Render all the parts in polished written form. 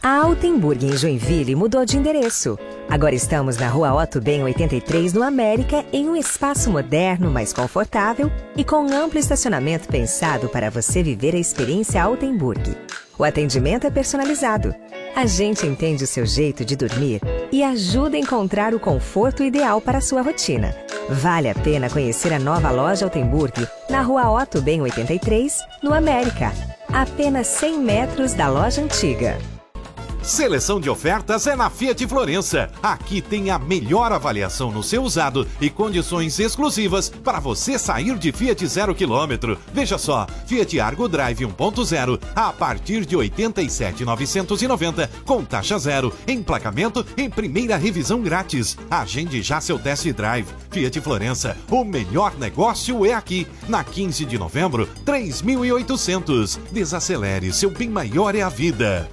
A Altenburg em Joinville mudou de endereço. Agora estamos na Rua Otto Ben 83, no América, em um espaço moderno, mais confortável e com amplo estacionamento pensado para você viver a experiência Altenburg. O atendimento é personalizado. A gente entende o seu jeito de dormir e ajuda a encontrar o conforto ideal para a sua rotina. Vale a pena conhecer a nova loja Altenburg na Rua Otto Ben 83, no América. A apenas 100 metros da loja antiga. Seleção de ofertas é na Fiat Florença. Aqui tem a melhor avaliação no seu usado e condições exclusivas para você sair de Fiat 0 km. Veja só, Fiat Argo Drive 1.0 a partir de 87.990 com taxa zero, emplacamento em primeira revisão grátis. Agende já seu test drive. Fiat Florença, o melhor negócio é aqui. Na 15 de novembro, 3.800. Desacelere, seu bem maior é a vida.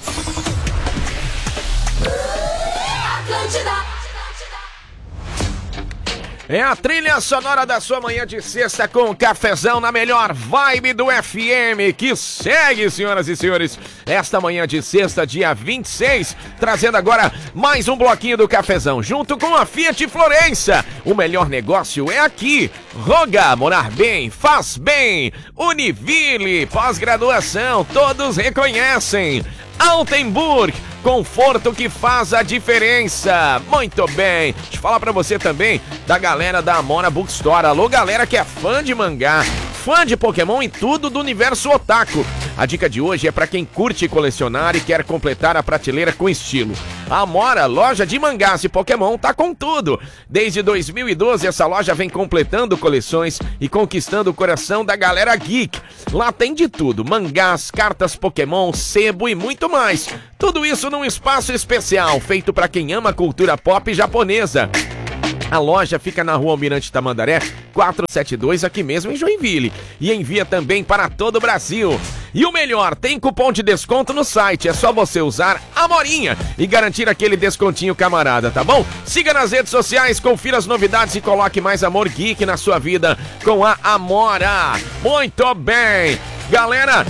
É a trilha sonora da sua manhã de sexta com cafezão na melhor vibe do FM, que segue, senhoras e senhores, esta manhã de sexta, dia 26, trazendo agora mais um bloquinho do cafezão, junto com a Fiat Florença. O melhor negócio é aqui. Roga, morar bem, faz bem. Univille, pós-graduação, todos reconhecem. Altenburg, conforto que faz a diferença. Muito bem. Deixa eu falar pra você também da galera da Amora Bookstore. Alô, galera que é fã de mangá, fã de Pokémon e tudo do universo otaku. A dica de hoje é pra quem curte colecionar e quer completar a prateleira com estilo. A Amora, loja de mangás e Pokémon, tá com tudo. Desde 2012, essa loja vem completando coleções e conquistando o coração da galera geek. Lá tem de tudo, mangás, cartas Pokémon, sebo e muito mais. Tudo isso num espaço especial, feito pra quem ama a cultura pop japonesa. A loja fica na Rua Almirante Tamandaré, 472, aqui mesmo em Joinville. E envia também para todo o Brasil. E o melhor, tem cupom de desconto no site. É só você usar Amorinha e garantir aquele descontinho camarada, tá bom? Siga nas redes sociais, confira as novidades e coloque mais amor geek na sua vida com a Amora. Muito bem! Galera,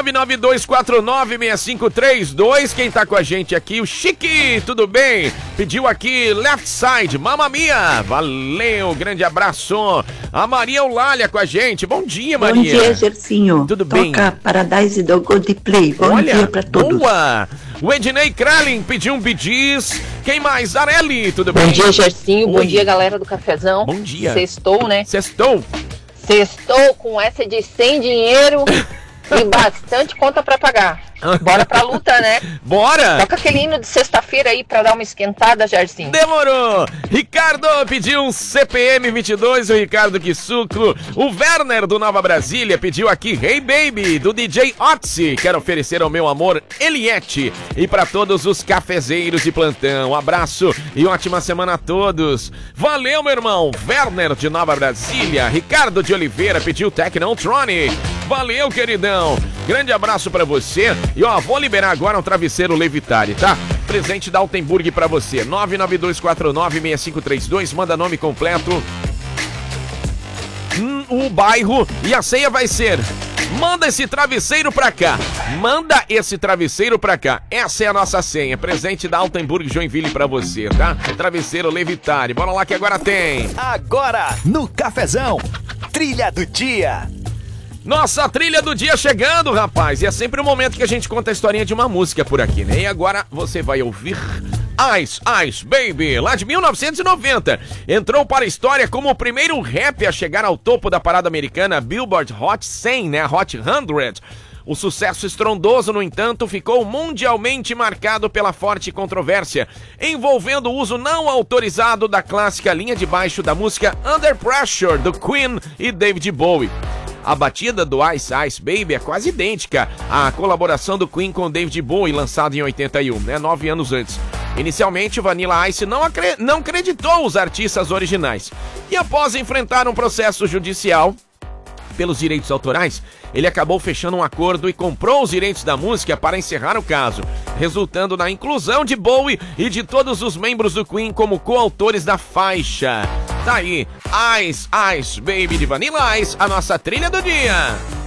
992496532, quem tá com a gente aqui, o Chique, tudo bem? Pediu aqui Left Side, Mamma Mia, valeu, grande abraço. A Maria Eulália com a gente, bom dia, Maria. Bom dia, Gercinho. Tudo bem? Toca Paradise do Coldplay, bom dia pra todos. Boa! O Ednei Kralin pediu um bidis. Quem mais? Areli, tudo bem? Bom dia, Gercinho, bom dia, galera do Cafezão. Bom dia. Sextou, né? Sextou. Sextou com essa de sem dinheiro e bastante conta pra pagar. Bora pra luta, né? Bora! Toca aquele hino de sexta-feira aí pra dar uma esquentada, Jarcinho. Demorou! Ricardo pediu um CPM 22, o Ricardo Kisuko. O Werner do Nova Brasília pediu aqui Hey Baby, do DJ Otzi. Quero oferecer ao meu amor Eliette. E pra todos os cafezeiros de plantão, um abraço e ótima semana a todos. Valeu, meu irmão! Werner de Nova Brasília. Ricardo de Oliveira pediu Technotronic. Valeu, queridão! Grande abraço pra você. E ó, vou liberar agora um travesseiro Levitare, tá? Presente da Altenburg pra você. 992496532, manda nome completo, o bairro e a senha vai ser: manda esse travesseiro pra cá. Manda esse travesseiro pra cá. Essa é a nossa senha. Presente da Altenburg Joinville pra você, tá? Travesseiro Levitare. Bora lá que agora tem. Agora, no Cafezão, Trilha do Dia. Nossa trilha do dia chegando, rapaz. E é sempre o momento que a gente conta a historinha de uma música por aqui, né? E agora você vai ouvir Ice Ice Baby, lá de 1990. Entrou para a história como o primeiro rap a chegar ao topo da parada americana Billboard Hot 100, né? Hot 100. O sucesso estrondoso, no entanto, ficou mundialmente marcado pela forte controvérsia envolvendo o uso não autorizado da clássica linha de baixo da música Under Pressure, do Queen e David Bowie. A batida do Ice Ice Baby é quase idêntica à colaboração do Queen com David Bowie, lançada em 81, né, 9 anos antes. Inicialmente, o Vanilla Ice não acreditou os artistas originais. E após enfrentar um processo judicial pelos direitos autorais, ele acabou fechando um acordo e comprou os direitos da música para encerrar o caso, resultando na inclusão de Bowie e de todos os membros do Queen como coautores da faixa. Tá aí, Ice Ice Baby de Vanilla Ice, a nossa trilha do dia.